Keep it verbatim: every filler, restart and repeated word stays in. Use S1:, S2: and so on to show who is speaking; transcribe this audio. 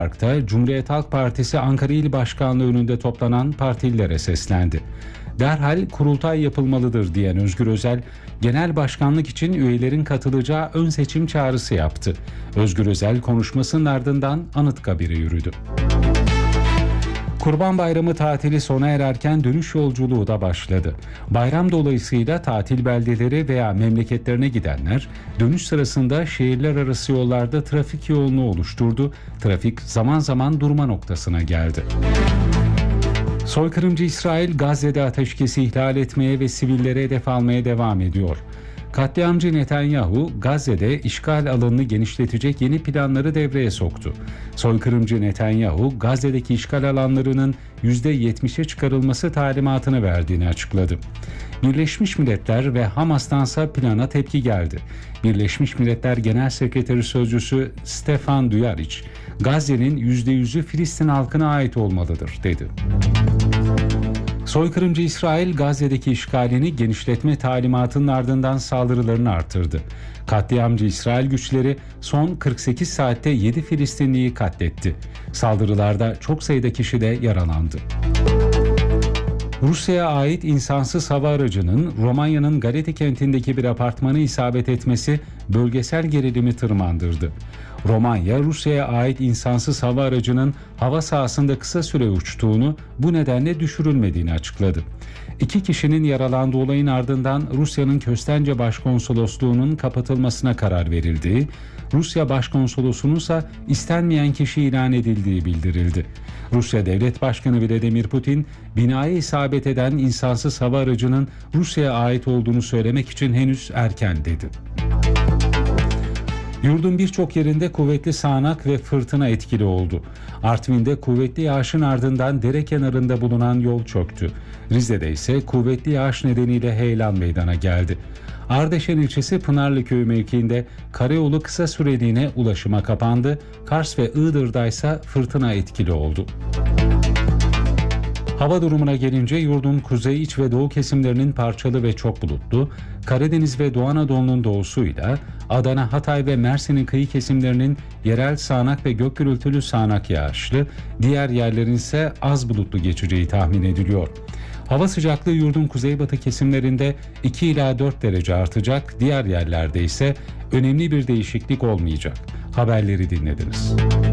S1: Park'ta Cumhuriyet Halk Partisi Ankara İl Başkanlığı önünde toplanan partililere seslendi. Derhal kurultay yapılmalıdır diyen Özgür Özel, genel başkanlık için üyelerin katılacağı ön seçim çağrısı yaptı. Özgür Özel konuşmasının ardından Anıtkabir'e yürüdü. Kurban Bayramı tatili sona ererken dönüş yolculuğu da başladı. Bayram dolayısıyla tatil beldeleri veya memleketlerine gidenler dönüş sırasında şehirler arası yollarda trafik yoğunluğu oluşturdu. Trafik zaman zaman durma noktasına geldi. Soykırımcı İsrail Gazze'de ateşkesi ihlal etmeye ve sivillere hedef almaya devam ediyor. Katliamcı Netanyahu, Gazze'de işgal alanını genişletecek yeni planları devreye soktu. Soykırımcı Netanyahu, Gazze'deki işgal alanlarının yüzde yetmişe çıkarılması talimatını verdiğini açıkladı. Birleşmiş Milletler ve Hamas'tansa plana tepki geldi. Birleşmiş Milletler Genel Sekreteri Sözcüsü Stefan Dujarric, Gazze'nin yüzde yüzü Filistin halkına ait olmalıdır, dedi. Soykırımcı İsrail, Gazze'deki işgalini genişletme talimatının ardından saldırılarını artırdı. Katliamcı İsrail güçleri son kırk sekiz saatte yedi Filistinliyi katletti. Saldırılarda çok sayıda kişi de yaralandı. Rusya'ya ait insansız hava aracının Romanya'nın Galeti kentindeki bir apartmanı isabet etmesi bölgesel gerilimi tırmandırdı. Romanya, Rusya'ya ait insansız hava aracının hava sahasında kısa süre uçtuğunu, bu nedenle düşürülmediğini açıkladı. İki kişinin yaralandığı olayın ardından Rusya'nın Köstence Başkonsolosluğu'nun kapatılmasına karar verildiği, Rusya Başkonsolosu'nun ise istenmeyen kişi ilan edildiği bildirildi. Rusya Devlet Başkanı Vladimir Putin, binaya isabet eden insansız hava aracının Rusya'ya ait olduğunu söylemek için henüz erken dedi. Yurdun birçok yerinde kuvvetli sağanak ve fırtına etkili oldu. Artvin'de kuvvetli yağışın ardından dere kenarında bulunan yol çöktü. Rize'de ise kuvvetli yağış nedeniyle heyelan meydana geldi. Ardeşen ilçesi Pınarlıköy mevkiinde karayolu kısa süreliğine ulaşıma kapandı. Kars ve Iğdır'da ise fırtına etkili oldu. Hava durumuna gelince yurdun kuzey, iç ve doğu kesimlerinin parçalı ve çok bulutlu, Karadeniz ve Doğu Anadolu'nun doğusuyla Adana, Hatay ve Mersin'in kıyı kesimlerinin yerel sağanak ve gök gürültülü sağanak yağışlı, diğer yerlerin ise az bulutlu geçeceği tahmin ediliyor. Hava sıcaklığı yurdun kuzeybatı kesimlerinde iki ila dört derece artacak, diğer yerlerde ise önemli bir değişiklik olmayacak. Haberleri dinlediniz.